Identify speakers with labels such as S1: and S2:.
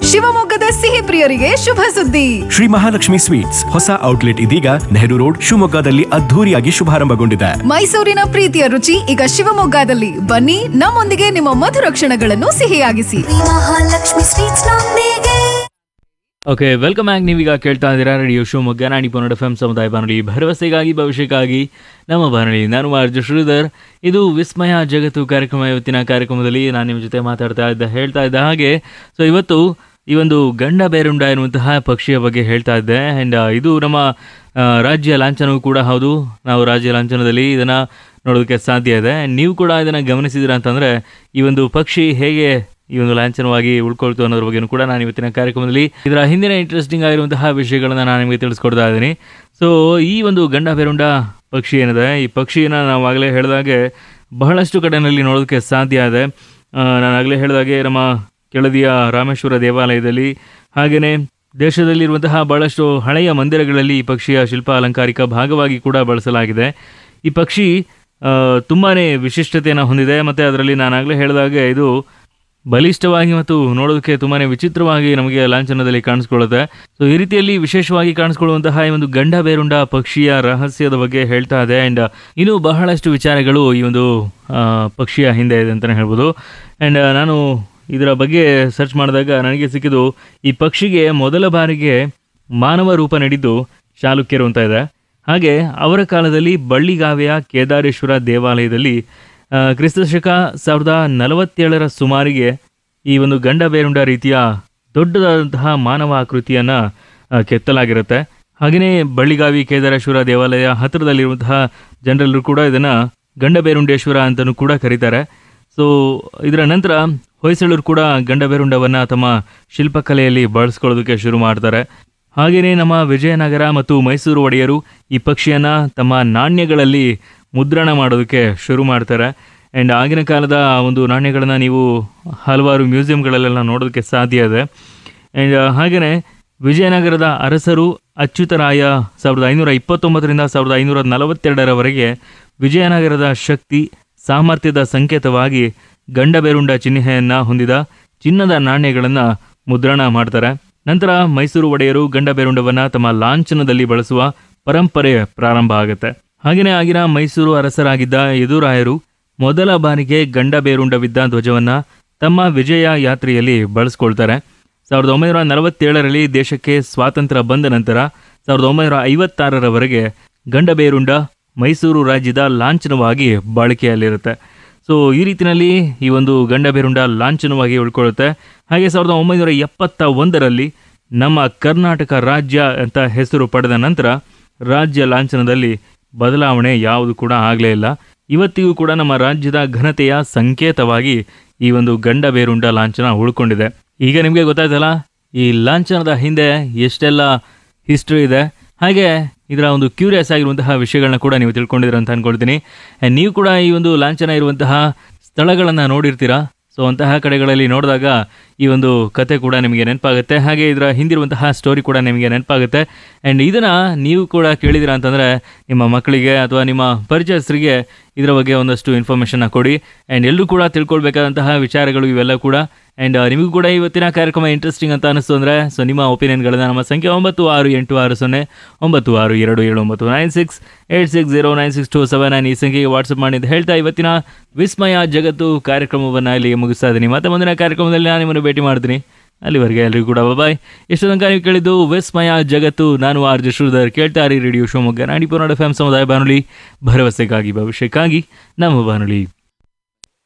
S1: ಶಿವಮೊಗ್ಗದ ಸಿಹಿ ಪ್ರಿಯರಿಗೆ ಶುಭ ಸುದ್ದಿ.
S2: ಶ್ರೀ ಮಹಾಲಕ್ಷ್ಮಿ ಸ್ವೀಟ್ಸ್ ಹೊಸ ಔಟ್ಲೆಟ್ ಇದೀಗ ನೆಹರು ರೋಡ್ ಶಿವಮೊಗ್ಗದಲ್ಲಿ ಅದ್ಧೂರಿಯಾಗಿ ಶುಭಾರಂಭಗೊಂಡಿದೆ.
S1: ಮೈಸೂರಿನ ಪ್ರೀತಿಯ ರುಚಿ ಈಗ ಶಿವಮೊಗ್ಗದಲ್ಲಿ. ಬನ್ನಿ, ನಮ್ಮೊಂದಿಗೆ ನಿಮ್ಮ ಮಧುರ ಕ್ಷಣಗಳನ್ನು ಸಿಹಿಯಾಗಿಸಿ.
S3: ಮಹಾಲಕ್ಷ್ಮಿ ಸ್ವೀಟ್ಸ್ ನೊಂದಿಗೆ.
S4: Okay, welcome back. ನೀವೀಗ ಕೇಳ್ತಾ ಇದ್ದೀರಾ ರೇಡಿಯೋ ಶಿವಮೊಗ್ಗ 90.8 FM ಸಮುದಾಯ ಬಾನುಲಿ, ಭರವಸೆಗಾಗಿ ಭವಿಷ್ಯಕ್ಕಾಗಿ ನಮ್ಮ ಬಾನುಲಿ. ನಾನು ಆರ್ಜೆ ಶ್ರೀಧರ್. ಇದು ವಿಸ್ಮಯ ಜಗತ್ತು ಕಾರ್ಯಕ್ರಮ. ಇವತ್ತಿನ ಕಾರ್ಯಕ್ರಮದಲ್ಲಿ ನಾನು ನಿಮ್ಮ ಜೊತೆ ಹೇಳ್ತಾ ಇದ್ದ ಹಾಗೆ ಇವತ್ತು ಈ ಒಂದು ಗಂಡ ಬೇರುಂಡ ಎನ್ನುವಂತಹ ಪಕ್ಷಿಯ ಬಗ್ಗೆ ಹೇಳ್ತಾ ಇದ್ದೆ. ಆ್ಯಂಡ್ ಇದು ನಮ್ಮ ರಾಜ್ಯ ಲಾಂಛನವೂ ಕೂಡ ಹೌದು. ನಾವು ರಾಜ್ಯ ಲಾಂಛನದಲ್ಲಿ ಇದನ್ನು ನೋಡೋದಕ್ಕೆ ಸಾಧ್ಯ ಇದೆ. ನೀವು ಕೂಡ ಇದನ್ನು ಗಮನಿಸಿದ್ದೀರಾ ಅಂತಂದರೆ ಈ ಒಂದು ಪಕ್ಷಿ ಹೇಗೆ ಈ ಒಂದು ಲಾಂಛನವಾಗಿ ಉಳ್ಕೊಳ್ತು ಅನ್ನೋದ್ರ ಬಗ್ಗೆಯೂ ಕೂಡ ನಾನು ಇವತ್ತಿನ ಕಾರ್ಯಕ್ರಮದಲ್ಲಿ ಇದರ ಹಿಂದಿನ ಇಂಟ್ರೆಸ್ಟಿಂಗ್ ಆಗಿರುವಂತಹ ವಿಷಯಗಳನ್ನು ನಾನು ನಿಮಗೆ ತಿಳಿಸ್ಕೊಡ್ತಾ ಇದ್ದೀನಿ. ಸೊ ಈ ಒಂದು ಗಂಡ ಬೇರುಂಡ ಪಕ್ಷಿ ಏನಿದೆ, ಈ ಪಕ್ಷಿಯನ್ನು ನಾವು ಆಗಲೇ ಹೇಳಿದಾಗೆ ಬಹಳಷ್ಟು ಕಡೆಯಲ್ಲಿ ನೋಡೋದಕ್ಕೆ ಸಾಧ್ಯ ಇದೆ. ನಾನು ಆಗಲೇ ಹೇಳಿದಾಗೆ ನಮ್ಮ ಕೆಳದಿಯ ರಾಮೇಶ್ವರ ದೇವಾಲಯದಲ್ಲಿ, ಹಾಗೆಯೇ ದೇಶದಲ್ಲಿರುವಂತಹ ಬಹಳಷ್ಟು ಹಳೆಯ ಮಂದಿರಗಳಲ್ಲಿ ಈ ಪಕ್ಷಿಯ ಶಿಲ್ಪ ಅಲಂಕಾರಿಕ ಭಾಗವಾಗಿ ಕೂಡ ಬಳಸಲಾಗಿದೆ. ಈ ಪಕ್ಷಿ ತುಂಬಾ ವಿಶಿಷ್ಟತೆಯನ್ನು ಹೊಂದಿದೆ. ಮತ್ತು ಅದರಲ್ಲಿ ನಾನಾಗಲೇ ಹೇಳಿದಾಗೆ ಇದು ಬಲಿಷ್ಠವಾಗಿ ಮತ್ತು ನೋಡೋದಕ್ಕೆ ತುಂಬಾ ವಿಚಿತ್ರವಾಗಿ ನಮಗೆ ಲಾಂಛನದಲ್ಲಿ ಕಾಣಿಸ್ಕೊಳ್ಳುತ್ತೆ. ಸೊ ಈ ರೀತಿಯಲ್ಲಿ ವಿಶೇಷವಾಗಿ ಕಾಣಿಸ್ಕೊಳ್ಳುವಂತಹ ಈ ಒಂದು ಗಂಡ ಬೇರುಂಡ ಪಕ್ಷಿಯ ರಹಸ್ಯದ ಬಗ್ಗೆ ಹೇಳ್ತಾ ಇದೆ. ಆ್ಯಂಡ್ ಇನ್ನೂ ಬಹಳಷ್ಟು ವಿಚಾರಗಳು ಈ ಒಂದು ಪಕ್ಷಿಯ ಹಿಂದೆ ಇದೆ ಅಂತಲೇ ಹೇಳ್ಬೋದು. ಆ್ಯಂಡ್ ನಾನು ಇದರ ಬಗ್ಗೆ ಸರ್ಚ್ ಮಾಡಿದಾಗ ನನಗೆ ಸಿಕ್ಕಿದ್ದು, ಈ ಪಕ್ಷಿಗೆ ಮೊದಲ ಬಾರಿಗೆ ಮಾನವ ರೂಪ ನೀಡಿದ್ದು ಚಾಲುಕ್ಯರು ಅಂತ ಇದೆ. ಹಾಗೆ ಅವರ ಕಾಲದಲ್ಲಿ ಬಳ್ಳಿಗಾವೆಯ ಕೇದಾರೇಶ್ವರ ದೇವಾಲಯದಲ್ಲಿ ಕ್ರಿಸ್ತಶಕ 1047 ಸುಮಾರಿಗೆ ಈ ಒಂದು ಗಂಡ ಬೇರುಂಡ ರೀತಿಯ ದೊಡ್ಡದಾದಂತಹ ಮಾನವ ಆಕೃತಿಯನ್ನು ಕೆತ್ತಲಾಗಿರುತ್ತೆ. ಹಾಗೆಯೇ ಬಳ್ಳಿಗಾವಿ ಕೇದಾರೇಶ್ವರ ದೇವಾಲಯ ಹತ್ತಿರದಲ್ಲಿರುವಂತಹ ಜನರೆಲ್ಲರೂ ಕೂಡ ಇದನ್ನು ಗಂಡ ಬೇರುಂಡೇಶ್ವರ ಅಂತಲೂ ಕೂಡ ಕರೀತಾರೆ. ಸೊ ಇದರ ನಂತರ ಹೊಯ್ಸಳರು ಕೂಡ ಗಂಡ ಬೇರುಂಡವನ್ನು ತಮ್ಮ ಶಿಲ್ಪಕಲೆಯಲ್ಲಿ ಬಳಸ್ಕೊಳ್ಳೋದಕ್ಕೆ ಶುರು ಮಾಡ್ತಾರೆ. ಹಾಗೆಯೇ ನಮ್ಮ ವಿಜಯನಗರ ಮತ್ತು ಮೈಸೂರು ಒಡೆಯರು ಈ ಪಕ್ಷಿಯನ್ನು ತಮ್ಮ ನಾಣ್ಯಗಳಲ್ಲಿ ಮುದ್ರಣ ಮಾಡೋದಕ್ಕೆ ಶುರು ಮಾಡ್ತಾರೆ. ಆ್ಯಂಡ್ ಆಗಿನ ಕಾಲದ ಒಂದು ನಾಣ್ಯಗಳನ್ನು ನೀವು ಹಲವಾರು ಮ್ಯೂಸಿಯಂಗಳಲ್ಲೆಲ್ಲ ನೋಡೋದಕ್ಕೆ ಸಾಧ್ಯ ಇದೆ. ಆ್ಯಂಡ್ ಹಾಗೆಯೇ ವಿಜಯನಗರದ ಅರಸರು ಅಚ್ಯುತರಾಯ 1529ರಿಂದ 1542ರವರೆಗೆ ವಿಜಯನಗರದ ಶಕ್ತಿ ಸಾಮರ್ಥ್ಯದ ಸಂಕೇತವಾಗಿ ಗಂಡ ಬೇರುಂಡ ಚಿಹ್ನೆಯನ್ನು ಹೊಂದಿದ ಚಿನ್ನದ ನಾಣ್ಯಗಳನ್ನು ಮುದ್ರಣ ಮಾಡ್ತಾರೆ. ನಂತರ ಮೈಸೂರು ಒಡೆಯರು ಗಂಡ ಬೇರುಂಡವನ್ನು ತಮ್ಮ ಲಾಂಛನದಲ್ಲಿ ಬಳಸುವ ಪರಂಪರೆ ಪ್ರಾರಂಭ ಆಗುತ್ತೆ. ಹಾಗೆಯೇ ಆಗಿನ ಮೈಸೂರು ಅರಸರಾಗಿದ್ದ ಯದುರಾಯರು ಮೊದಲ ಬಾರಿಗೆ ಗಂಡ ಬೇರುಂಡವಿದ್ದ ಧ್ವಜವನ್ನು ತಮ್ಮ ವಿಜಯ ಯಾತ್ರೆಯಲ್ಲಿ ಬಳಸ್ಕೊಳ್ತಾರೆ. 1947ರಲ್ಲಿ ದೇಶಕ್ಕೆ ಸ್ವಾತಂತ್ರ್ಯ ಬಂದ ನಂತರ 1956ರವರೆಗೆ ಗಂಡ ಬೇರುಂಡ ಮೈಸೂರು ರಾಜ್ಯದ ಲಾಂಛನವಾಗಿ ಬಾಳಿಕೆಯಲ್ಲಿರುತ್ತೆ. ಸೊ ಈ ರೀತಿಯಲ್ಲಿ ಈ ಒಂದು ಗಂಡ ಬೇರುಂಡ ಲಾಂಛನವಾಗಿ ಉಳ್ಕೊಳ್ಳುತ್ತೆ. ಹಾಗೆ 1971ರಲ್ಲಿ ನಮ್ಮ ಕರ್ನಾಟಕ ರಾಜ್ಯ ಅಂತ ಹೆಸರು ಪಡೆದ ನಂತರ ರಾಜ್ಯ ಲಾಂಛನದಲ್ಲಿ ಬದಲಾವಣೆ ಯಾವುದು ಕೂಡ ಆಗಲೇ ಇಲ್ಲ. ಇವತ್ತಿಗೂ ಕೂಡ ನಮ್ಮ ರಾಜ್ಯದ ಘನತೆಯ ಸಂಕೇತವಾಗಿ ಈ ಒಂದು ಗಂಡ ಬೇರುಂಡ ಲಾಂಛನ ಉಳ್ಕೊಂಡಿದೆ. ಈಗ ನಿಮಗೆ ಗೊತ್ತಾಯ್ತಲ್ಲ ಈ ಲಾಂಛನದ ಹಿಂದೆ ಎಷ್ಟೆಲ್ಲ ಹಿಸ್ಟ್ರಿ ಇದೆ. ಹಾಗೆ ಇದರ ಒಂದು ಕ್ಯೂರಿಯಸ್ ಆಗಿರುವಂತಹ ವಿಷಯಗಳನ್ನ ಕೂಡ ನೀವು ತಿಳ್ಕೊಂಡಿದ್ದೀರ ಅಂತ ಅಂದ್ಕೊಳ್ತೀನಿ. ನೀವು ಕೂಡ ಈ ಒಂದು ಲಾಂಛನ ಇರುವಂತಹ ಸ್ಥಳಗಳನ್ನು ನೋಡಿರ್ತೀರಾ. ಸೊ ಅಂತಹ ಕಡೆಗಳಲ್ಲಿ ನೋಡಿದಾಗ ಈ ಒಂದು ಕತೆ ಕೂಡ ನಿಮಗೆ ನೆನಪಾಗುತ್ತೆ. ಹಾಗೆ ಇದರ ಹಿಂದಿರುವಂತಹ ಸ್ಟೋರಿ ಕೂಡ ನಿಮಗೆ ನೆನಪಾಗುತ್ತೆ. ಆ್ಯಂಡ್ ಇದನ್ನು ನೀವು ಕೂಡ ಕೇಳಿದಿರಾ ಅಂತಂದರೆ ನಿಮ್ಮ ಮಕ್ಕಳಿಗೆ ಅಥವಾ ನಿಮ್ಮ ಪರಿಚಯಸ್ಥರಿಗೆ ಇದರ ಬಗ್ಗೆ ಒಂದಷ್ಟು ಇನ್ಫಾರ್ಮೇಷನ್ನ ಕೊಡಿ. ಆ್ಯಂಡ್ ಎಲ್ಲರೂ ಕೂಡ ತಿಳ್ಕೊಳ್ಬೇಕಾದಂತಹ ವಿಚಾರಗಳು ಇವೆಲ್ಲ ಕೂಡ. ಆ್ಯಂಡ್ ನಿಮಗೂ ಕೂಡ ಇವತ್ತಿನ ಕಾರ್ಯಕ್ರಮ ಇಂಟ್ರೆಸ್ಟಿಂಗ್ ಅಂತ ಅನಿಸ್ತು ಅಂದರೆ ಸೊ ನಿಮ್ಮ ಒಪಿನಿಯನ್ಗಳನ್ನು ನಮ್ಮ ಸಂಖ್ಯೆ 968602979686096279 ಈ ಸಂಖ್ಯೆಗೆ ವಾಟ್ಸಪ್ ಮಾಡಿ ಅಂತ ಹೇಳ್ತಾ ಇವತ್ತಿನ ವಿಸ್ಮಯ ಜಗತ್ತು ಕಾರ್ಯಕ್ರಮವನ್ನು ಇಲ್ಲಿಗೆ ಮುಗಿಸ್ತಾ ಇದ್ದೀನಿ. ಮತ್ತೆ ಮುಂದಿನ ಕಾರ್ಯಕ್ರಮದಲ್ಲಿ ನಾನು ನಿಮ್ಮನ್ನು ಭೇಟಿ ಮಾಡ್ತೀನಿ. ಅಲ್ಲಿವರೆಗೆ ಎಲ್ಲರಿಗೂ ಕೂಡ ಬಾಯ್. ಎಷ್ಟು ತನಕ ನೀವು ಕೇಳಿದ್ದು ವಿಸ್ಮಯ ಜಗತ್ತು. ನಾನು RJ Sridhar. ಕೇಳ್ತಾರಿ radio Shivamogga 90.8 FM ಸಮುದಾಯ ಬಾನುಲಿ, ಭರವಸೆಗಾಗಿ ಭವಿಷ್ಯಕ್ಕಾಗಿ ನಮ್ಮ ಬಾನುಲಿ.